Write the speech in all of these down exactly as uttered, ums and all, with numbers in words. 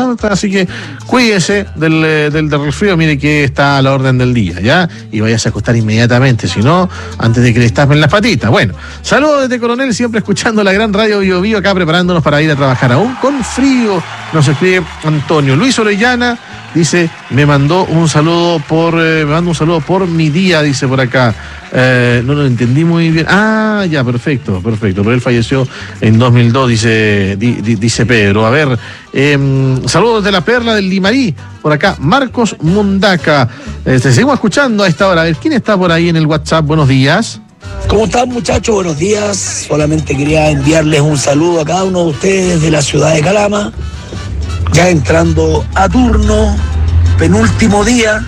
¿ah? Así que cuídese del, del, del resfrío, mire que está a la orden del día, ¿ya? Y vayas a acostar inmediatamente, si no, antes de que le estapen las patitas. Bueno, saludos desde Coronel, siempre escuchando la gran radio Bio Bio, acá preparándonos para ir a trabajar aún con frío. Nos escribe Antonio. Luis Orellana dice, me mandó un saludo por, eh, me manda un saludo por mi día, dice por acá. Eh, no lo entendí muy bien. Ah, ya, perfecto, perfecto. Pero él falleció en dos mil dos, dice, di, di, dice Pedro. A ver, eh, saludos de la Perla del Limarí. Por acá, Marcos Mundaca. Eh, te seguimos escuchando a esta hora. A ver, ¿quién está por ahí en el WhatsApp? Buenos días. ¿Cómo están, muchachos? Buenos días. Solamente quería enviarles un saludo a cada uno de ustedes de la ciudad de Calama. Ya entrando a turno, penúltimo día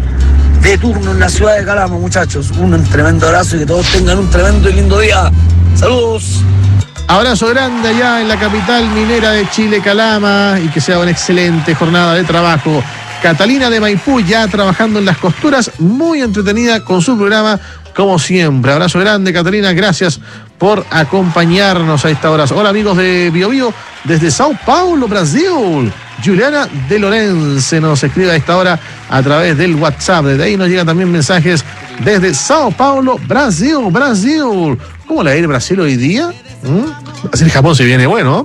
de turno en la ciudad de Calama, muchachos. Un tremendo abrazo y que todos tengan un tremendo y lindo día. Saludos. Abrazo grande allá en la capital minera de Chile, Calama, y que sea una excelente jornada de trabajo. Catalina de Maipú ya trabajando en las costuras, muy entretenida con su programa, como siempre. Abrazo grande, Catalina, gracias por acompañarnos a esta hora. Hola, amigos de Bio Bio, desde Sao Paulo, Brasil. Juliana de Lorense nos escribe a esta hora a través del WhatsApp. Desde ahí nos llegan también mensajes desde Sao Paulo, Brasil, Brasil. ¿Cómo le va a ir Brasil hoy día? ¿Mm? Brasil, Japón se viene bueno.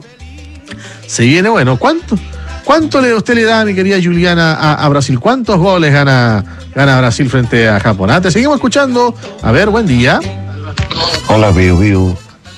Se viene bueno. ¿Cuánto? ¿Cuánto le, usted le da, mi querida Juliana, a, a Brasil? ¿Cuántos goles gana, gana Brasil frente a Japón? Ah, te seguimos escuchando. A ver, buen día. Hola, Bio Bio.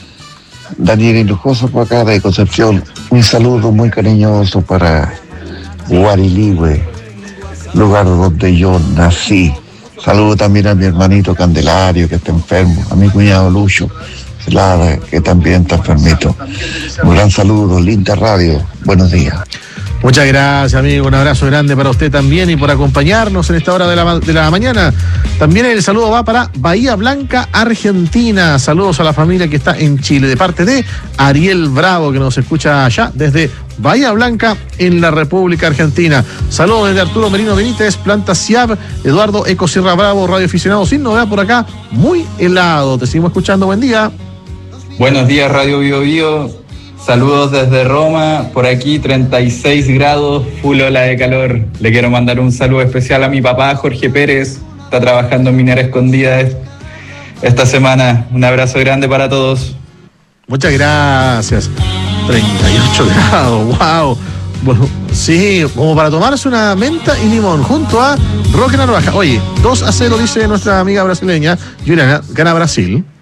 Daniel Hinojosa por acá de Concepción. Un saludo muy cariñoso para Guariligüe, lugar donde yo nací. Saludo también a mi hermanito Candelario, que está enfermo, a mi cuñado Lucho Celada, que también está enfermito. Un gran saludo, linda radio. Buenos días. Muchas gracias, amigo. Un abrazo grande para usted también y por acompañarnos en esta hora de la, de la mañana. También el saludo va para Bahía Blanca, Argentina. Saludos a la familia que está en Chile, de parte de Ariel Bravo, que nos escucha allá desde Bahía Blanca, en la República Argentina. Saludos desde Arturo Merino Benítez, Planta Ciab, Eduardo Eco Sierra Bravo, Radio Aficionado sin novedad por acá, muy helado. Te seguimos escuchando, buen día. Buenos días, Radio Bio Bio. Saludos desde Roma, por aquí treinta y seis grados, full ola de calor. Le quiero mandar un saludo especial a mi papá, Jorge Pérez, está trabajando en Minera Escondida esta semana. Un abrazo grande para todos. Muchas gracias. treinta y ocho grados, wow. Bueno, sí, como para tomarse una menta y limón junto a Roque Narvaja. Oye, dos a cero dice nuestra amiga brasileña, Juliana, gana Brasil.